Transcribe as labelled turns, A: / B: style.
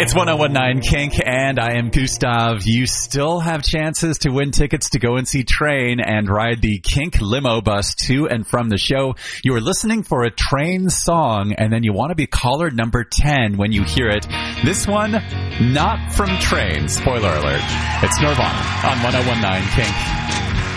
A: It's 1019 Kink, and I am Gustav. You still have chances to win tickets to go and see Train and ride the Kink limo bus to and from the show. You are listening for a Train song, and then you want to be caller number 10 when you hear it. This one, not from Train. Spoiler alert. It's Nirvana on 1019 Kink.